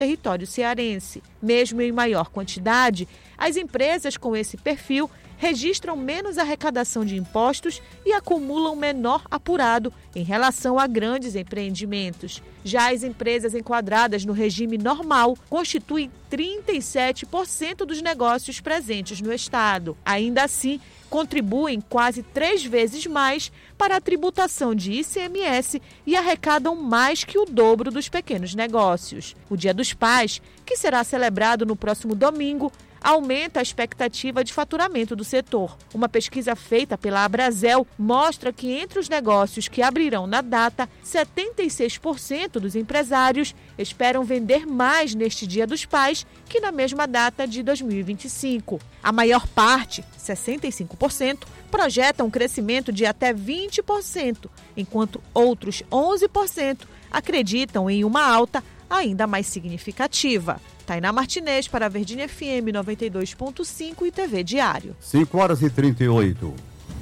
território cearense. Mesmo em maior quantidade, as empresas com esse perfil registram menos arrecadação de impostos e acumulam menor apurado em relação a grandes empreendimentos. Já as empresas enquadradas no regime normal constituem 37% dos negócios presentes no estado. Ainda assim, contribuem quase 3 vezes mais para a tributação de ICMS e arrecadam mais que o dobro dos pequenos negócios. O Dia dos Pais, que será celebrado no próximo domingo, aumenta a expectativa de faturamento do setor. Uma pesquisa feita pela Abrazel mostra que entre os negócios que abrirão na data, 76% dos empresários esperam vender mais neste Dia dos Pais que na mesma data de 2025. A maior parte, 65%, projeta um crescimento de até 20%, enquanto outros 11% acreditam em uma alta ainda mais significativa. Tainá Martinez para a Verdinha FM 92.5 e TV Diário. 5h38.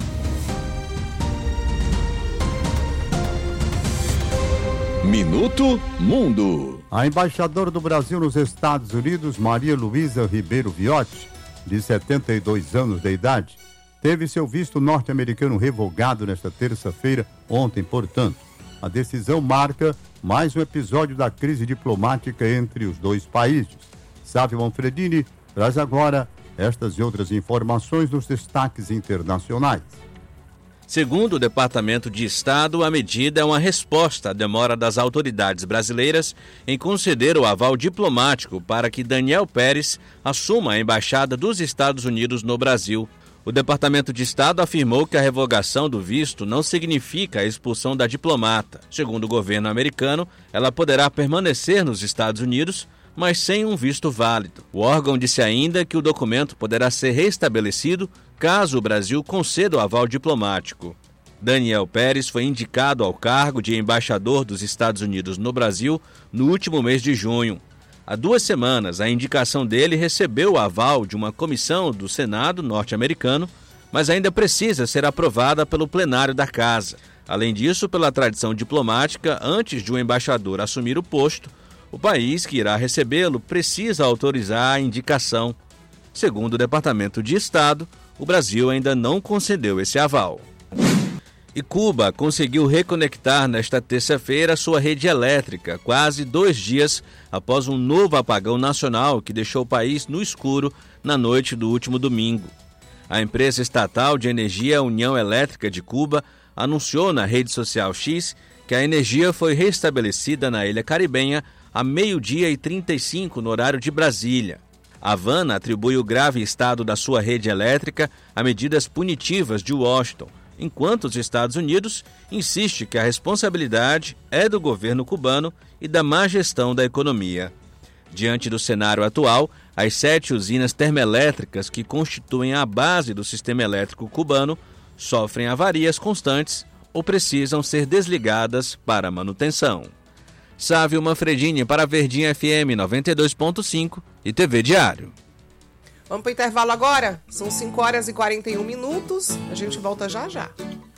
Minuto Mundo. A embaixadora do Brasil nos Estados Unidos, Maria Luísa Ribeiro Viotti, de 72 anos de idade, teve seu visto norte-americano revogado nesta terça-feira, ontem, portanto. A decisão marca mais um episódio da crise diplomática entre os dois países. Sávio Manfredini traz agora estas e outras informações dos destaques internacionais. Segundo o Departamento de Estado, a medida é uma resposta à demora das autoridades brasileiras em conceder o aval diplomático para que Daniel Pérez assuma a embaixada dos Estados Unidos no Brasil. O Departamento de Estado afirmou que a revogação do visto não significa a expulsão da diplomata. Segundo o governo americano, ela poderá permanecer nos Estados Unidos, mas sem um visto válido. O órgão disse ainda que o documento poderá ser restabelecido caso o Brasil conceda o aval diplomático. Daniel Pérez foi indicado ao cargo de embaixador dos Estados Unidos no Brasil no último mês de junho. Há 2 semanas, a indicação dele recebeu o aval de uma comissão do Senado norte-americano, mas ainda precisa ser aprovada pelo plenário da Casa. Além disso, pela tradição diplomática, antes de um embaixador assumir o posto, o país que irá recebê-lo precisa autorizar a indicação. Segundo o Departamento de Estado, o Brasil ainda não concedeu esse aval. E Cuba conseguiu reconectar nesta terça-feira sua rede elétrica, quase 2 dias após um novo apagão nacional que deixou o país no escuro na noite do último domingo. A empresa estatal de energia União Elétrica de Cuba anunciou na rede social X que a energia foi restabelecida na ilha caribenha a 12h35 no horário de Brasília. A Havana atribui o grave estado da sua rede elétrica a medidas punitivas de Washington, enquanto os Estados Unidos insiste que a responsabilidade é do governo cubano e da má gestão da economia. Diante do cenário atual, as 7 usinas termoelétricas que constituem a base do sistema elétrico cubano sofrem avarias constantes ou precisam ser desligadas para manutenção. Sávio Manfredini para a Verdinha FM 92.5 e TV Diário. Vamos para o intervalo agora? São 5h41. A gente volta já já.